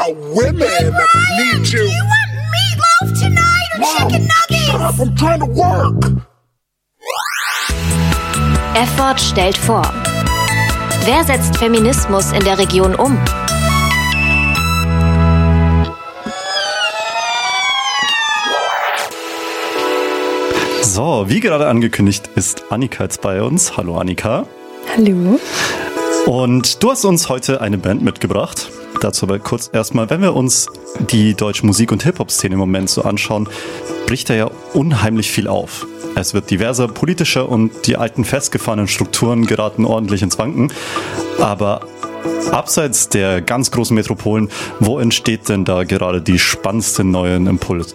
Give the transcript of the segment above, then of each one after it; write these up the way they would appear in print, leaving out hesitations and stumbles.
women need you. Do you want meatloaf tonight or Mom, chicken nuggets? shut up, I'm trying to work. F-Wort stellt vor. Wer setzt Feminismus in der Region um? So, wie gerade angekündigt, ist Annika jetzt bei uns. Hallo Annika. Hallo. Und du hast uns heute eine Band mitgebracht. Dazu aber kurz erstmal, wenn wir uns die deutsche Musik- und Hip-Hop-Szene im Moment so anschauen, bricht da ja unheimlich viel auf. Es wird diverser, politischer und die alten festgefahrenen Strukturen geraten ordentlich ins Wanken. Aber abseits der ganz großen Metropolen, wo entsteht denn da gerade die spannendsten neuen Impulse?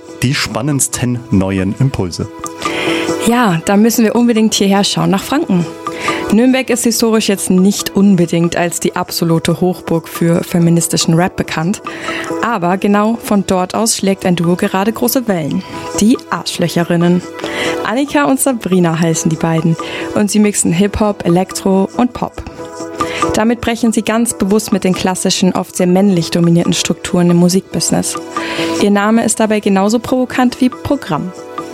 Ja, da müssen wir unbedingt hierher schauen, nach Franken. Nürnberg ist historisch jetzt nicht unbedingt als die absolute Hochburg für feministischen Rap bekannt. Aber genau von dort aus schlägt ein Duo gerade große Wellen. Die Arschlöcherinnen. Annika und Sabrina heißen die beiden. Und sie mixen Hip-Hop, Elektro und Pop. Damit brechen sie ganz bewusst mit den klassischen, oft sehr männlich dominierten Strukturen im Musikbusiness. Ihr Name ist dabei genauso provokant wie Programm.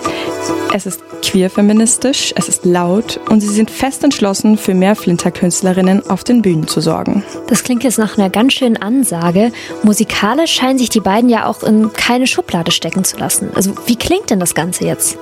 Es ist queer-feministisch, es ist laut und sie sind fest entschlossen, für mehr Flinterkünstlerinnen auf den Bühnen zu sorgen. Das klingt jetzt nach einer ganz schönen Ansage. Musikalisch scheinen sich die beiden ja auch in keine Schublade stecken zu lassen. Also wie klingt denn das Ganze jetzt?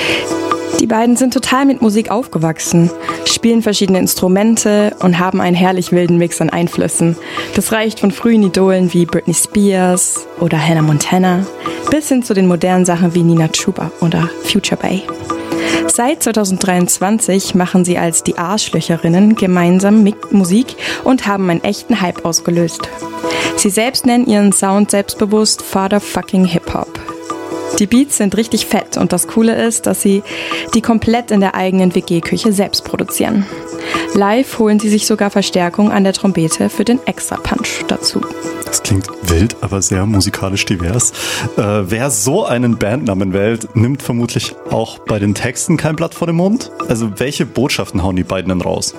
Die beiden sind total mit Musik aufgewachsen, spielen verschiedene Instrumente und haben einen herrlich wilden Mix an Einflüssen. Das reicht von frühen Idolen wie Britney Spears oder Hannah Montana bis hin zu den modernen Sachen wie Nina Chuba oder Future Bay. Seit 2023 machen sie als die Arschlöcherinnen gemeinsam Musik und haben einen echten Hype ausgelöst. Sie selbst nennen ihren Sound selbstbewusst Fatherfucking Hip-Hop. Die Beats sind richtig fett und das Coole ist, dass sie die komplett in der eigenen WG-Küche selbst produzieren. Live holen sie sich sogar Verstärkung an der Trompete für den Extra-Punch dazu. Das klingt wild, aber sehr musikalisch divers. Wer so einen Bandnamen wählt, nimmt vermutlich auch bei den Texten kein Blatt vor den Mund. Also welche Botschaften hauen die beiden denn raus?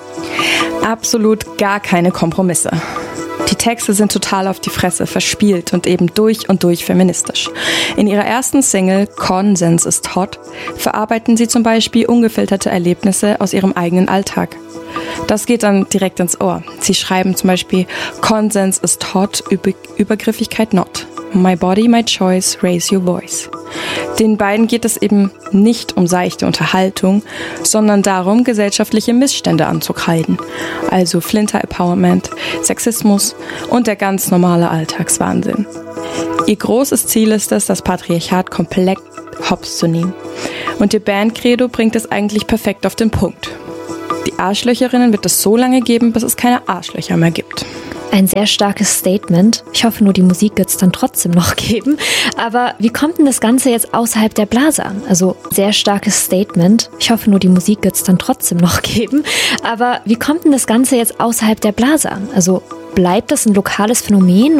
Absolut gar keine Kompromisse. Die Texte sind total auf die Fresse, verspielt und eben durch und durch feministisch. In ihrer ersten Single Konsens ist Hot verarbeiten sie zum Beispiel ungefilterte Erlebnisse aus ihrem eigenen Alltag. Das geht dann direkt ins Ohr. Sie schreiben zum Beispiel Konsens ist hot, Übergriffigkeit not. My body, my choice, raise your voice. Den beiden geht es eben nicht um seichte Unterhaltung, sondern darum, gesellschaftliche Missstände anzukreiden. Also Flinter-Empowerment, Sexismus und der ganz normale Alltagswahnsinn. Ihr großes Ziel ist es, das Patriarchat komplett hops zu nehmen. Und ihr Bandcredo bringt es eigentlich perfekt auf den Punkt. Die Arschlöcherinnen wird es so lange geben, bis es keine Arschlöcher mehr gibt. Ein sehr starkes Statement. Ich hoffe nur, die Musik wird es dann trotzdem noch geben. Aber wie kommt denn das Ganze jetzt außerhalb der Blase an? Also sehr starkes Statement. Ich hoffe nur, die Musik wird es dann trotzdem noch geben. Aber wie kommt denn das Ganze jetzt außerhalb der Blase an? Also bleibt das ein lokales Phänomen